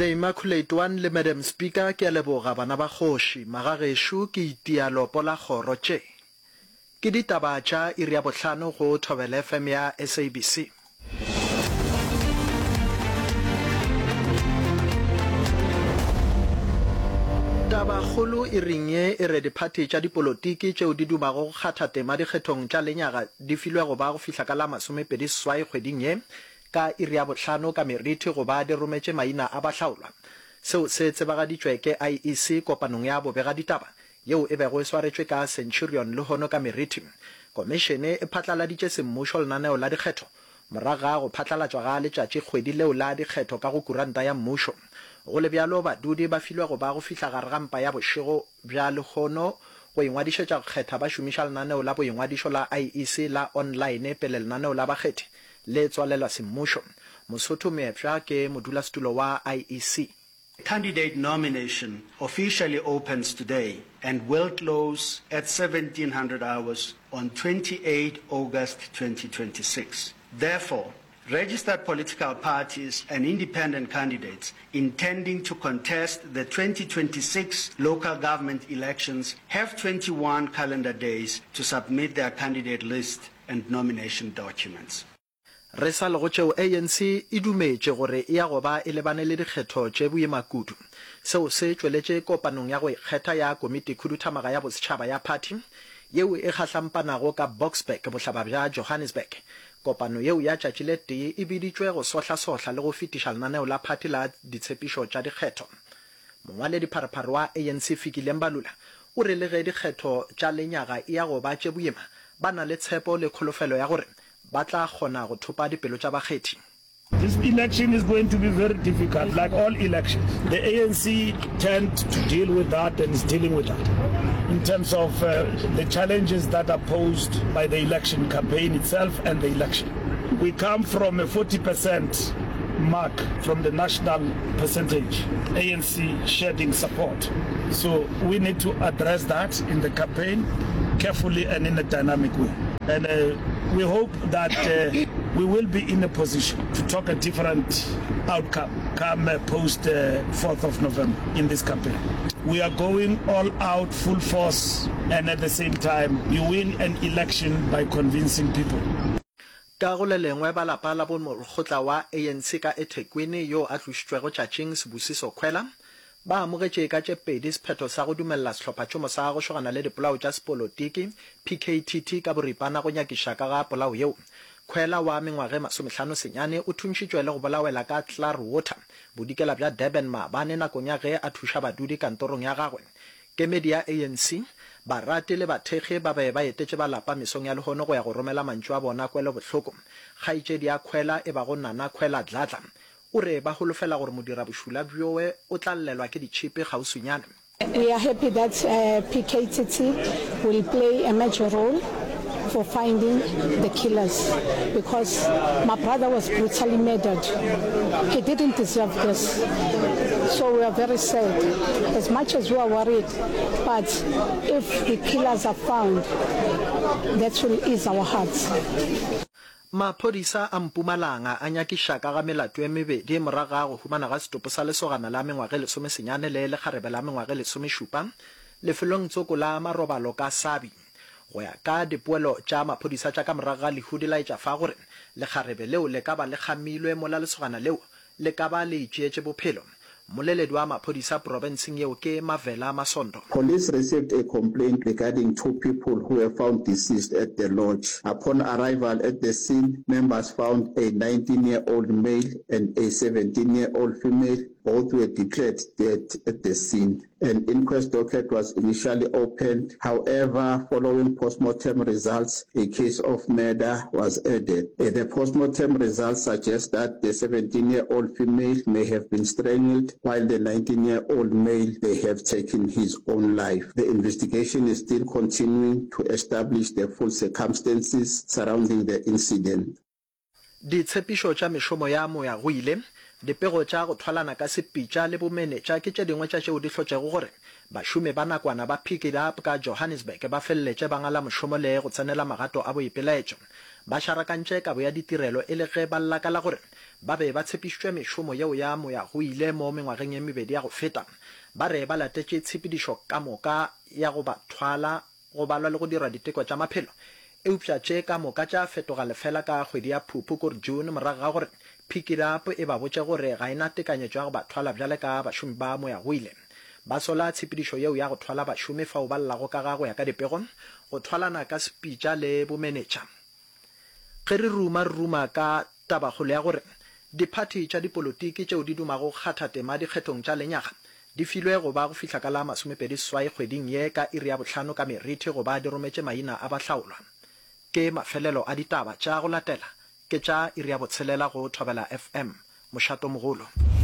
The Immaculate One le Madam Speaker ke a leboga bana ba kgoši magagesho ke itialo pola kgoro tše. Ke ditaba tša iri ya bohlano go Thobela FM ya SABC. Taba kgolo e ringe e re diphathi tša dipolotiki tšeo di dumago go kgatha tema dikgethong tša lenyaga di filwe go ba go fihla ka la 27 kgweding ye ka iri ya bohlano ka meriti go ba di rometše maina a bahlaolwa. Seo se tsebagaditšwe ke IEC kopanong ya bobega ditaba yeo e bego e swaretšwe ka Centurion le hono ka meriti. Komishene e phatlaladitše semmušo lenaneo la dikgetho moraga go phatlalatšwa ga letšatši kgwedi leo la dikgetho ka go kuranta ya mmušo. Go le bjalo badudi ba filwe go ba go fihla gare ga mpa ya bošego bja lehono go ingwadišetša go kgetha ba šomiša lenaneo la boingwadišo la IEC la online pele lenaneo la bakgethi le tswalelwa semmušo. Mosotho Meepša ke modulasetulo wa IEC. Candidate nomination officially opens today and will close at 1700 hours on 28 August 2026. Therefore, registered political parties and independent candidates intending to contest the 2026 local government elections have 21 calendar days to submit their candidate list and nomination documents. Re sa le go tšeo ANC e dumetše gore e ya go ba e lebane le dikgetho tše boima kudu. Seo se tšweletše kopanong ya go ikgetha ya komiti khuduthamaga ya bosetšhaba ya party yeo e kgahlampanago ka Boksburg bohlaba bja Johannesburg. Kopano yeo ya tšatši le tee e biditšwe go sohla-sohla le go fetiša lenaneo la party la ditshepišo tša dikgetho. Mongwaledi pharephare wa ANC Fikile Mbalula o re le ge dikgetho tša lenyaga e ya go ba tše boima ba na le tshepo le kholofelo ya gore ba tla kgona go thopa dipelo tša bakgethi. This election is going to be very difficult, like all elections. The ANC tend to deal with that and is dealing with that in terms of the challenges that are posed by the election campaign itself and the election. We come from a 40% mark from the national percentage, ANC shedding support. So we need to address that in the campaign carefully and in a dynamic way. And we hope that we will be in a position to talk a different outcome come post 4th of November in this campaign. We are going all out full force, and at the same time you win an election by convincing people. Ka go le lengwe ba lapa la bomokgotla wa ANC ka eThekwini yo a tlošitšwego tšatšing Sibusiso Khwela ba amogetše ka tše pedi sephetho sa go dumella sehlophatšomo sa go šogana le dipolao tša sepolotiki PKTT ka boripana go nyakiša ka ga polao yeo. Khwela wa mengwage 59 o thuntšitšwe le go bolawela ka Clearwater bodikela bja Durban maabane nakong ya ge a thuša badudi kantorong ya gagwe. Kemedi ya ANC barati le bathekgi ba be ba etetše ba lapa mesong ya lehono go ya go romela mantšu a bona kwele bohloko. Kgaetšedi ya Khwela e ba go Nana Khwela Dladla o re ba holofela gore modirabošula bjoe o tla llelwa ke ditšhipi gausunyana. We are happy that PKTT will play a major role for finding the killers, because my brother was brutally murdered. He didn't deserve this. So we are very sad, as much as we are worried. But if the killers are found, that will ease our hearts. Maphodisa a Mpumalanga a nyakiša ka ga melato e mebedi moraga go humana ga setopo sa lesogana la mengwage 19 le lekgarebe la mengwage 17 lefelong tsoko la marobalo ka Sabi. Go ya ka dipoelo tša maphodisa tša ka moraga lehudi la etša fa gore lekgarebe leo le ka ba le kgamilwe mola lesogana leo le ka ba le itšeetše bophelo. Moleledi wa maphodisa provinceng yeo ke Mavela Masondo. Police received a complaint regarding 2 people who were found deceased at the lodge. Upon arrival at the scene, members found a 19-year-old male and a 17-year-old female. Both were declared dead at the scene. An inquest docket was initially opened. However, following post-mortem results, a case of murder was added. The post-mortem results suggest that the 17-year-old female may have been strangled, while the 19-year-old male may have taken his own life. The investigation is still continuing to establish the full circumstances surrounding the incident. Ditshepišo tša mešomo ya moya go ile dipego tša go thwalana ka sepitša le bomenetša ke tše dingwe tša tšeo di hlotšego gore bašomi ba nakwana ba pick it up ka Johannesburg ba felletše ba ngala mošomo le go tsenela magato a boipelaetšo. Ba šarakantše kabo ya ditirelo e le ge ba llakala gore ba be ba tshepišitšwe mešomo yeo ya moya go ile mo mengwageng ye mebedi ya go feta ba re ba latetše tshepedišo ka moka ya go ba thwala go balwa le go dira diteko tša maphelo eupša tše ka moka tša fetoga lefela ka kgwedi ya Phupu kore June morago ga gore Pick It Up e ba botše gore ga ena tekanyetšo ya go ba thwala bjale ka bašomi ba moya go ile ba sola tshepedišo yeo ya go thwala bašomi fao ba llago ka ga go ya ka dipego go thwalana ka sepitša le bomenetša ge re ruma ka tabagolo ya gore diphathi tša dipolotiki tšeo di dumago kgatha tema dikgethong tša lenyaga di filwe go ba go fihla ka la 27 kgweding ye ka iri ya 5 ka meriti go ba di rometše maina a bahlaolwa ke mafelelo a ditaba tša go latela ke tša iri ya 6 go Thobela FM mošato mogolo.